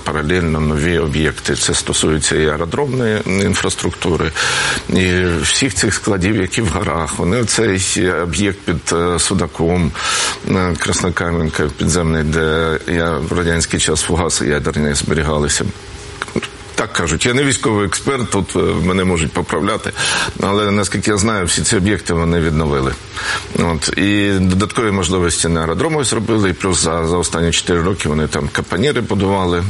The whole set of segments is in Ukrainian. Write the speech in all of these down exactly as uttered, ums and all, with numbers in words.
паралельно нові об'єкти. Це стосується і аеродромної інфраструктури, і всіх цих складів, які в горах. Вони цей об'єкт під Судаком, Краснокам'янка підземний, де я в радянський час фугаси ядерні зберігалися. Так кажуть, я не військовий експерт, тут мене можуть поправляти, але, наскільки я знаю, всі ці об'єкти вони відновили. От. І додаткові можливості на аеродромах зробили, і плюс за, за останні чотири роки вони там капоніри будували,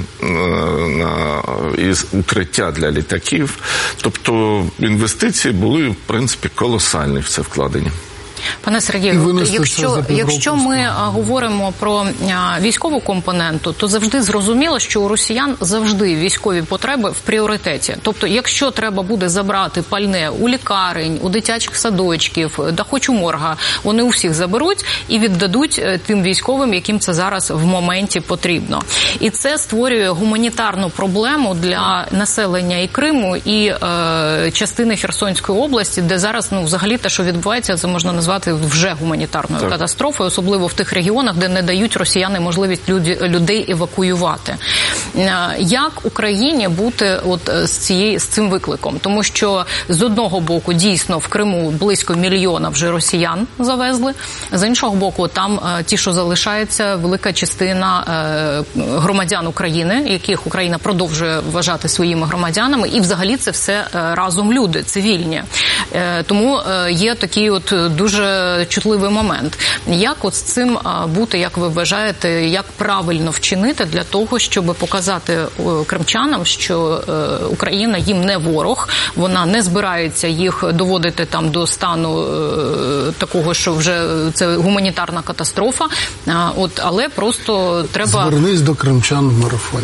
на, і укриття для літаків. Тобто інвестиції були, в принципі, колосальні в це вкладення. Пане Сергію, якщо, якщо ми говоримо про військову компоненту, то завжди зрозуміло, що у росіян завжди військові потреби в пріоритеті. Тобто, якщо треба буде забрати пальне у лікарень, у дитячих садочків, да хоч у морга, вони у всіх заберуть і віддадуть тим військовим, яким це зараз в моменті потрібно. І це створює гуманітарну проблему для населення і Криму, і е, частини Херсонської області, де зараз, ну, взагалі те, що відбувається, це можна назвати вже гуманітарною так. катастрофою, особливо в тих регіонах, де не дають росіяни можливість люди, людей евакуювати. Як Україні бути от з, цією, з цим викликом? Тому що з одного боку дійсно в Криму близько мільйона вже росіян завезли, з іншого боку там ті, що залишається, велика частина громадян України, яких Україна продовжує вважати своїми громадянами, і взагалі це все разом люди, цивільні. Тому є такий от дуже чутливий момент. Як от з цим бути, як ви вважаєте, як правильно вчинити для того, щоб показати кримчанам, що Україна їм не ворог, вона не збирається їх доводити там до стану такого, що вже це гуманітарна катастрофа, от, але просто треба... Звернись до кримчан в марафоні.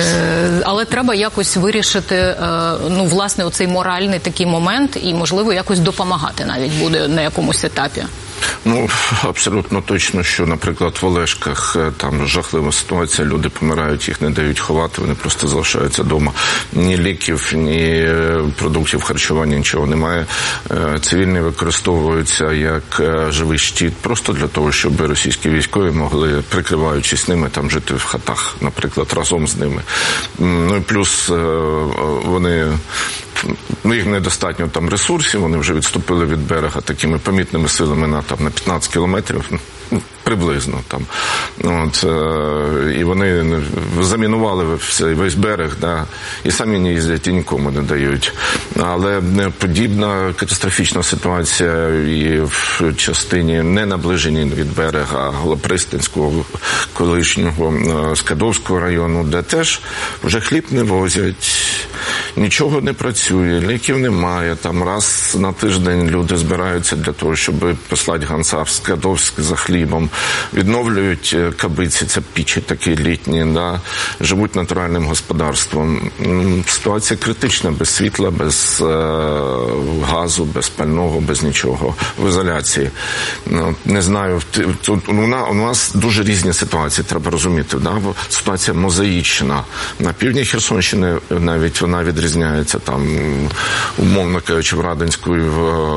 Але треба якось вирішити, ну, власне, оцей моральний такий момент і, можливо, якось допомагати навіть буде на якомусь етапі. Ну, абсолютно точно, що, наприклад, в Олешках там жахлива ситуація, люди помирають, їх не дають ховати, вони просто залишаються вдома. Ні ліків, ні продуктів харчування, нічого немає. Цивільні використовуються як живий щит, просто для того, щоб російські військові могли, прикриваючись ними, там жити в хатах, наприклад, разом з ними. Ну і плюс вони... Ну, їх недостатньо там ресурсів, вони вже відступили від берега такими помітними силами на, там, на п'ятнадцять кілометрів, ну, приблизно там. От, е, і вони замінували цей весь берег, да, і самі не їздять, і нікому не дають. Але подібна катастрофічна ситуація і в частині не наближені від берега Голопристанського, колишнього Скадовського району, де теж вже хліб не возять, нічого не працює, ліків немає. Там раз на тиждень люди збираються для того, щоб послати гонца в Скадовськ за хлібом. Відновлюють кабиці, це пічі такі літні, да, живуть натуральним господарством. Ситуація критична, без світла, без е, газу, без пального, без нічого, в ізоляції. Ну, не знаю, тут у нас дуже різні ситуації, треба розуміти. Да? Ситуація мозаїчна. На півдні Херсонщини навіть вона відрізняється, там, умовно кажучи, в Радонську і в,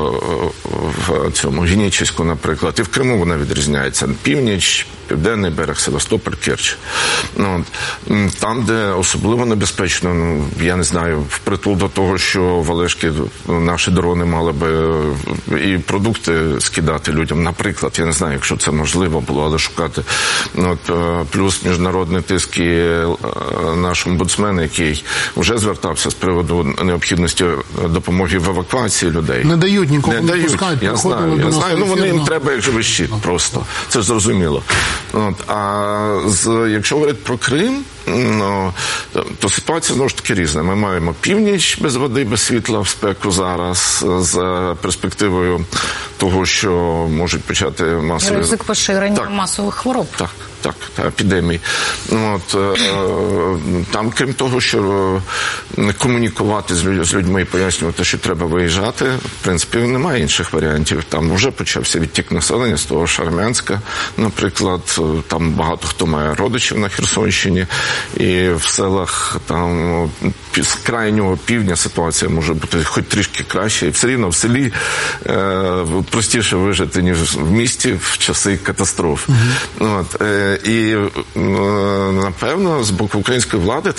в цьому Генічеську, наприклад, і в Криму вона відрізняється. Північ, південний берег, Севастополь, Керч. Ну, там, де особливо небезпечно, ну, я не знаю, впритул до того, що в Олешки наші дрони мали би і продукти скидати людям, наприклад, я не знаю, якщо це можливо було, але шукати. Ну, от, плюс міжнародний тиск і наш омбудсмен, який вже звертався з приводу необхідності допомоги в евакуації людей. Не дають, нікого не, не дають. пускають. Я знаю, я знаю. Ну, вони їм треба як живий щит просто. Це ж зрозуміло. От, а з, якщо говорити про Крим, ну, то ситуація знову ж таки різна. Ми маємо північ без води, без світла, в спеку зараз, з перспективою того, що можуть почати масові... Ризик поширення так. масових хвороб. Так. Так, та епідемії. От, е, там, крім того, що комунікувати з людьми і пояснювати, що треба виїжджати, в принципі, немає інших варіантів. Там вже почався відтік населення з того Армянська, наприклад. Там багато хто має родичів на Херсонщині, і в селах там з крайнього півдня ситуація може бути хоч трішки краще. І все рівно в селі е, простіше вижити, ніж в місті в часи катастроф. Mm-hmm. От, е, і, напевно, з боку української влади